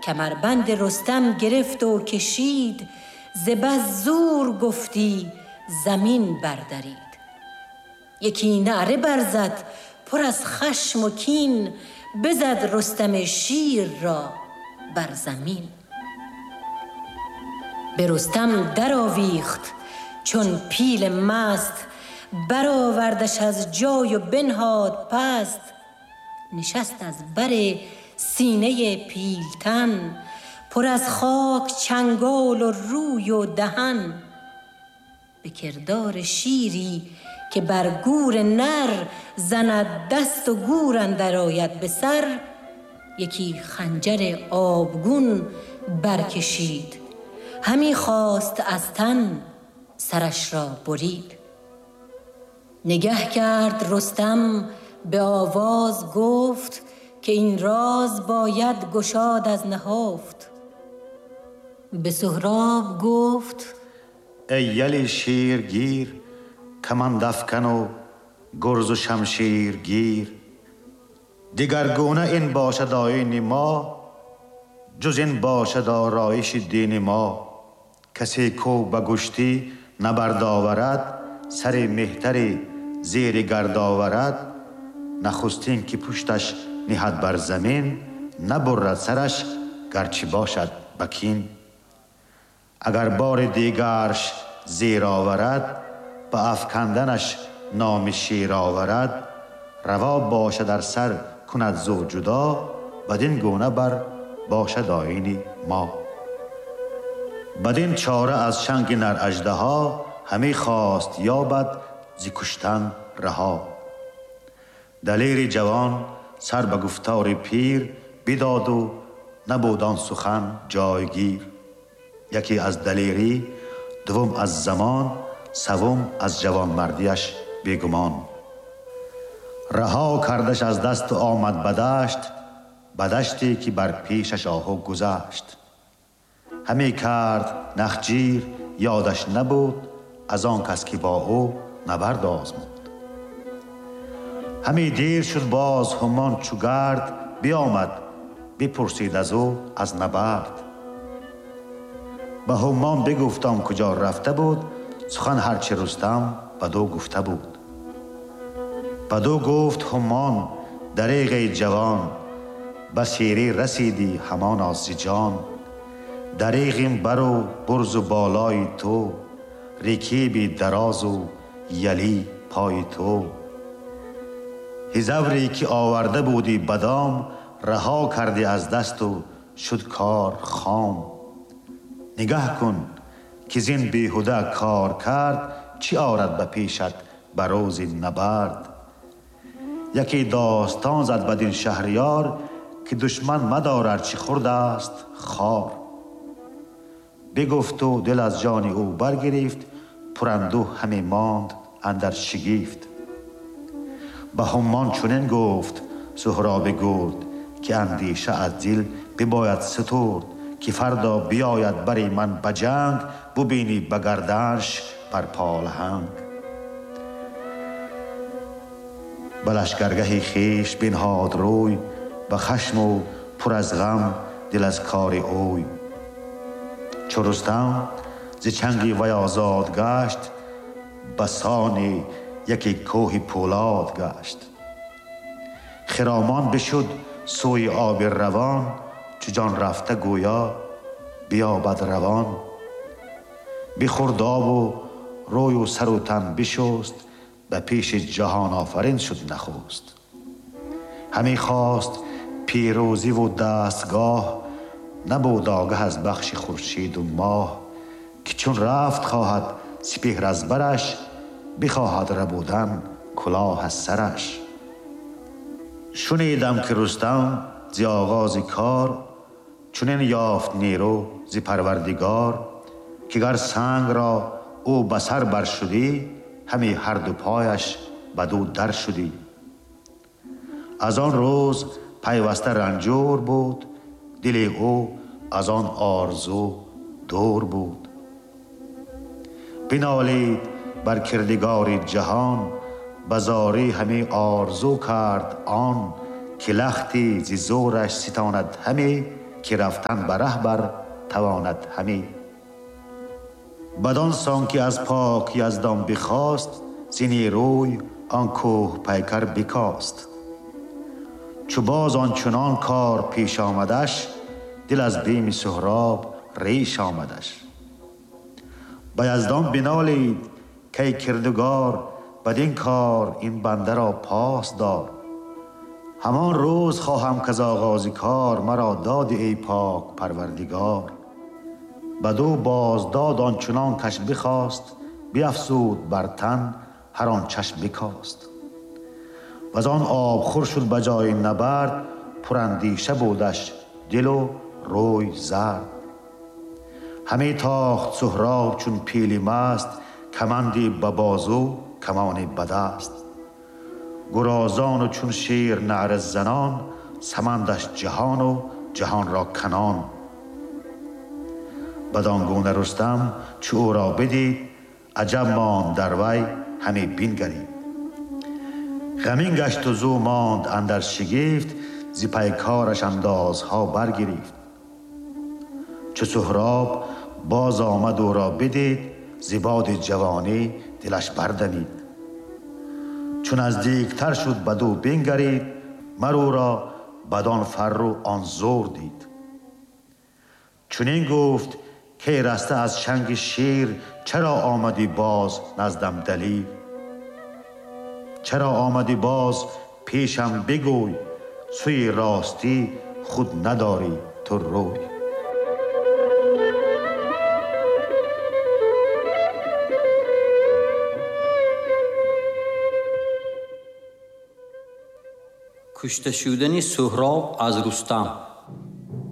کمربند رستم گرفت و کشید، ز بس زور گفتی زمین بردرید. یکی نعره برزد پر از خشم و کین، بزد رستم شیر را بر زمین. به رستم در آویخت چون پیل مست، برآوردش از جای و بنهاد پست. نشست از بر سینه پیلتن، پر از خاک چنگال و روی و دهن. به کردار شیری که بر گور نر، زند دست و گور اندر آید به سر. یکی خنجر آبگون برکشید، همی خواست از تن سرش را برید. نگه کرد رستم به آواز گفت، که این راز باید گشاد از نهفت. به سهراب گفت ای یلی شیرگیر، کمند افکن و گرز و شمشیر گیر. دیگرگونه این باشد آیین ما، جز این باشد آرایش دین ما. کسی کو به گشتی نبرد آورد، سر مهتری زیر گرد آورد. نخستین که پشتش نهد بر زمین، نبرد سرش گرچه باشد بکین. اگر بار دیگرش زیر آورد، به افکندنش نام شیر آورد. روا باشد در سر کند زو جدا، بدین گونه بر باشد آیین ما. بدین چاره از چنگ نر اژدها، همی خواست یابد ز کشتن رها. دلیر جوان سر به گفتار پیر، بداد و نبود آن سخن جایگیر. یکی از دلیری، دوم از زمان، سوم از جوان مردیش بیگمان. رها کردش از دست و آمد بدشت، بدشتی که بر پیشش آهو گذشت. همی کرد نخجیر یادش نبود، از آن کس که با او نبرد آزمود. همی دیر شد باز همان چو گرد، بیامد بپرسید از او از نبرد. به همان بگفتم کجا رفته بود، سخن هرچه رستم بدو گفته بود. بدو گفت همان دریغ جوان، بسیری رسیدی همان از جان. دریغیم برو برز و بالای تو، رکیبی دراز و یلی پای تو. هزوری که آورده بودی بدام، رها کردی از دست و شد کار خام. نگه کن که زین بیهوده کار کرد، چی آرد به پیشت به روز نبرد. یکی داستان زد بدین شهریار، که دشمن مدارد چی خورد است خار. بگفت و دل از جان او برگرفت، پرندو همی ماند اندر شگفت. به همان چنین گفت سهراب گرد، که اندیشه از دل بباید سترد. که فردا بیاید بری من به جنگ، ببینی به گردنش بر پالهنگ. به لشکرگه خویش بنهاد روی، به خشم و پر از غم دل از کار اوی. چو رستم ز چنگ وی آزاد گشت، به سان یکی کوه پولاد گشت. خرامان بشد سوی آب روان، چو جان رفته گویا بیابد روان. بخورد آب و روی و سر و تن بشست، به پیش جهان آفرین شد نخست. همی خواست پیروزی و دستگاه، نبود آگه از بخش خورشید و ماه. که چون رفت خواهد سپهر از برش، بخواهد ربودن کلاه از سرش. شنیدم که رستم ز آغاز کار، چنین یافت نیرو ز پروردگار. که گر سنگ را او بسر بر شدی، همی هر دو پایش بدو در شدی. از آن روز پیوسته رنجور بود، دل او از آن آرزو دور بود. بنالید بر کردگار جهان، بزاری همی آرزو کرد آن. که لختی ز زورش ستاند همی، که رفتن به ره بر تواند همی. بدان سان که از پاک یزدان بخواست، زینی روی آن کوه پیکر بکاست. چو باز آنچنان کار پیش آمدش، دل از بیم سهراب ریش آمدش. به یزدان بنالید که کردگار، بدین کار این بنده را پاس دار. همان روز خواهم که ز آغاز کار، مرا داد ای پاک پروردگار. بدو باز داد آنچنان کش بخواست، بیفزود بر تن هر آن چش بکاست. و آن آب خور شد به جای نبرد، پراندیشه بودش دل و روی زرد. همی تاخت سهراب چون پیلی مست، کمندی به بازو کمانی به دست. گرازان و چون شیر نعره زنان، سمندش جهان و جهان را کنان. بدان گونه رستم چو او را بدید، عجب ماند در وی همی بنگرید. غمین گشت و زو ماند اندر شگفت، ز پیکارش اندازها برگرفت. چو سهراب باز آمد او را بدید، ز باد جوانی دلش بردمید. چون نزدیکتر شد بدو بنگرید، مر او را بدان فر و آن زور دید. چنین گفت که رسته از چنگ شیر، چرا آمدی باز نزدم دلیر؟ چرا آمدی باز پیشم بگوی، سوی راستی خود نداری تو روی. کشته شدن سهراب از رستم.